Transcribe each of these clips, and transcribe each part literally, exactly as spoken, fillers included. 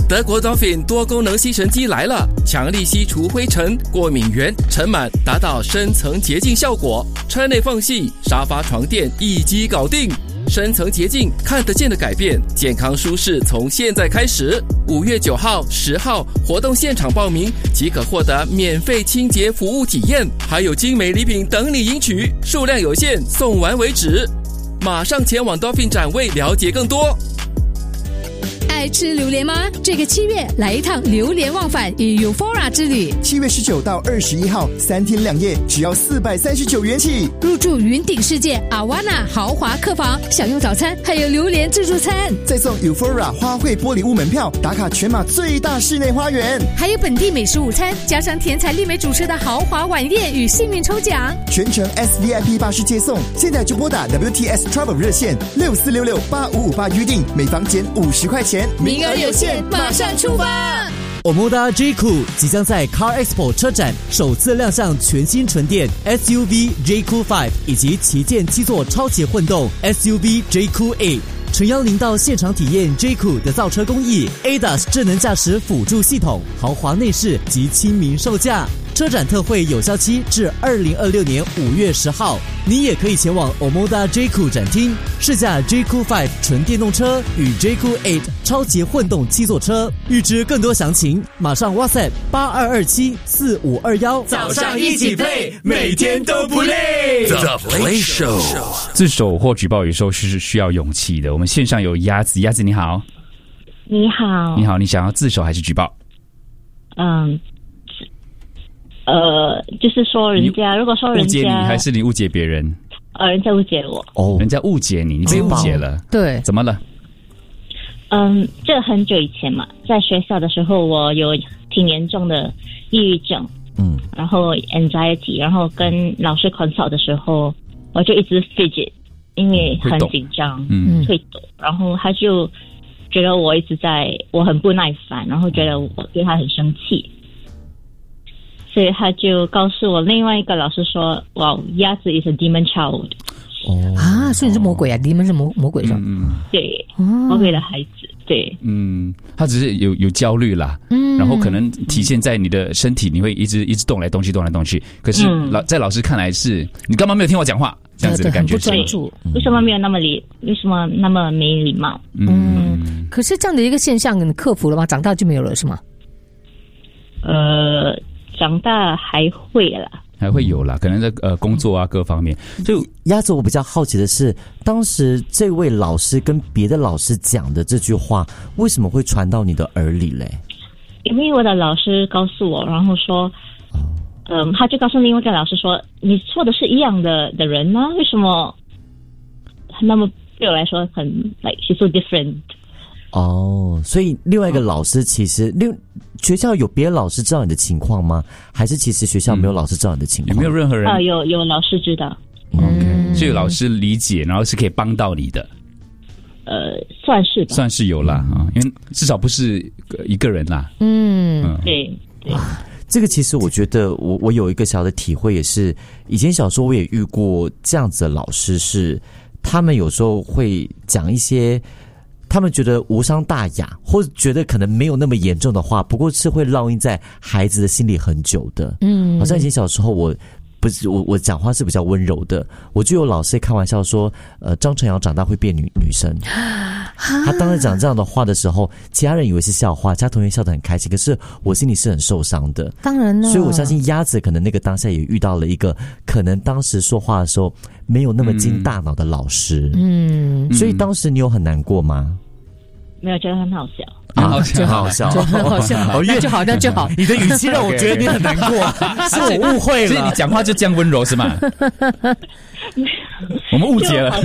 德国 Dolphin 多功能吸尘机来了，强力吸除灰尘、过敏源、尘螨，达到深层洁净效果。车内缝隙、沙发、床垫一机搞定。深层洁净，看得见的改变，健康舒适从现在开始。五月九号、十号活动现场报名即可获得免费清洁服务体验，还有精美礼品等你领取，数量有限，送完为止。马上前往 Dolphin 展位了解更多。 爱吃榴莲吗？这个七月来一趟榴莲忘返与 Euphoria 之旅。 七月十九到二十一号，三天两夜，只要四百三十九元起。 入住云顶世界阿瓦纳豪华客房，享用早餐，还有榴莲自助餐， 再送 Euphoria 花卉玻璃屋门票，打卡全马最大室内花园， 还有本地美食午餐，加上甜彩丽美主持的豪华晚宴与幸运抽奖， 全程 S V I P 巴士接送。现在就拨打 W T S Travel 热线六四六六八五五八预定，每房减五十块钱。 名额有限，马上出发 ！Omoda J C O O 即将在 Car Expo 车展首次亮相全新纯电 S U V J C O O 五以及旗舰七座超级混动 S U V J C O O eight， 诚邀您到现场体验 J C O O 的造车工艺 ，A D A S 智能驾驶辅助系统、豪华内饰及亲民售价。车展特惠有效期至二零二六年五月十号，你也可以前往 Omoda J C O O 展厅试驾 J C O O 五纯电动车与 J C O O eight 超级混动七座车。预知更多详情，马上 WhatsApp 八二二七四五二一。 早上一起play，每天都不累。 The Play Show。 自首或举报有时候是需要勇气的。我们线上有鸭子，鸭子你好。 你好。 你好，你想要自首还是举报？ 嗯。呃，就是说人家，如果说人家误解你，还是你误解别人？ 呃，人家误解我。 哦，人家误解你，你被误解了。 对， 怎么了？ 嗯，这很久以前嘛，在学校的时候，我有挺严重的抑郁症，嗯，然后 anxiety， 然后跟老师 consult 的时候，我就一直 fidget， 因为很紧张，嗯，会抖，然后他就觉得我一直在，我很不耐烦，然后觉得我对他很生气。所以他就告诉我另外一个老师说：“哇，鸭子 is a demon child。” 哦啊，所以你是魔鬼啊 ！demon 是魔魔鬼是吧？ 嗯， 对，魔鬼的孩子，对， 嗯，他只是有有焦虑啦，嗯，然后可能体现在你的身体，你会一直一直动来动去，动来动去。可是老、嗯、在老师看来是，你干嘛没有听我讲话？这样子的感觉是， 对，为什么没有那么礼？为什么那么没礼貌？ 嗯，嗯可是这样的一个现象，你克服了吗？长大就没有了是吗？ 呃。长大还会啦， 还会有啦，可能在呃工作啊各方面。 所以鸭子，我比较好奇的是，当时这位老师跟别的老师讲的这句话，为什么会传到你的耳里嘞？ 因为我的老师告诉我，然后说，嗯、呃，他就告诉另外一个老师说，你说的是一样的的人吗？为什么那么对我来说很 like she's so different？ 哦，所以另外一个老师其实另学校有别的老师知道你的情况吗？还是其实学校没有老师知道你的情况？ 有没有任何人？ 啊，有有老师知道。 OK， 就有老师理解，然后是可以帮到你的。 呃，算是吧， 算是有啦啊，因为至少不是一个人啦。 嗯，嗯对对。 这个其实我觉得我我有一个小的体会，也是以前小时候我也遇过这样子的老师，是他们有时候会讲一些。他们觉得无伤大雅，或者觉得可能没有那么严重的话，不过是会烙印在孩子的心里很久的。嗯，好像以前小时候我不是我我讲话是比较温柔的，我就有老师开玩笑说，呃，张晨瑶长大会变女女生。他当时讲这样的话的时候，其他人以为是笑话，其他同学笑得很开心，可是我心里是很受伤的。 当然了， 所以我相信鸭子可能那个当下也遇到了一个可能当时说话的时候没有那么经大脑的老师。嗯，所以当时你有很难过吗？ 没有，觉得很好笑。 很好笑，很好笑， 很好笑。那就好，那就好。 你的语气让我觉得你很难过，是我误会了。 所以你讲话就这样温柔是吗？我们误解了。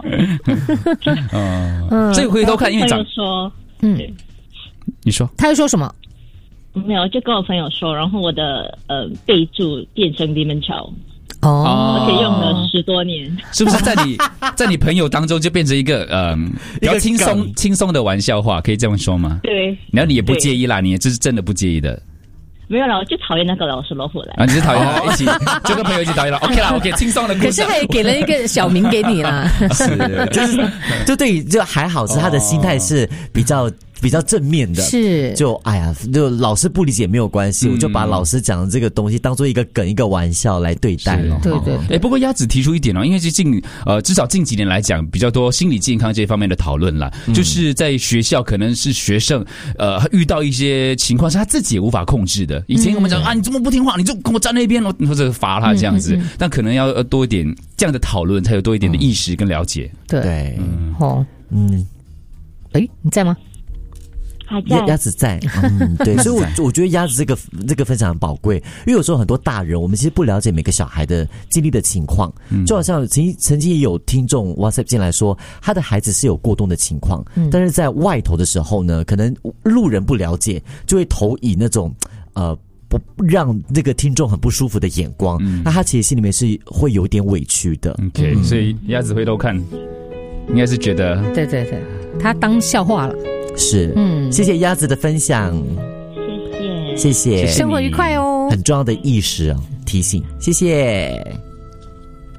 嗯，这个回头看，因为长说， 嗯， 你说， 他又说什么？ 没有，就跟我朋友说，然后我的呃备注变成 demon child。 哦， 而且用了十多年， 是不是在你在你朋友当中就变成一个呃比较轻松轻松的玩笑话，可以这样说吗？ 对， 然后你也不介意啦，你也这是真的不介意的。 没有啦，我就讨厌那个老师罗虎来啊，你是讨厌他一起就跟朋友一起讨厌了 ，OK 啦 ，OK 轻松的故事。 可是他也给了一个小名给你啦， 是，就是就对，就还好是他的心态是比较。比比较正面的， 是就哎呀，就老师不理解没有关系，嗯、我就把老师讲的这个东西当做一个梗、一个玩笑来对待了。 对对。 哎，不过鸭子提出一点哦，因为是近呃，至少近几年来讲，比较多心理健康这方面的讨论啦，嗯、就是在学校可能是学生呃遇到一些情况是他自己也无法控制的。以前我们讲、嗯、啊，你怎么不听话，你就跟我站那边，或者罚他这样子，嗯嗯嗯、但可能要多一点这样的讨论，才有多一点的意识跟了解。 对对， 嗯，哦，嗯，哎，你在吗？ 还在， 鸭子在，嗯，对，所以我我觉得鸭子这个这个分享很宝贵，因为有时候很多大人我们其实不了解每个小孩的经历的情况，嗯、就好像曾曾经也有听众 WhatsApp 进来说，他的孩子是有过动的情况，嗯、但是在外头的时候呢，可能路人不了解，就会投以那种呃。不让那个听众很不舒服的眼光，嗯、那他其实心里面是会有点委屈的。 OK，、嗯、所以鸭子回头看，应该是觉得， 对对对，他当笑话了。 是，嗯，谢谢鸭子的分享， 谢谢， 谢谢， 生活愉快哦， 很重要的意识哦，提醒，谢谢。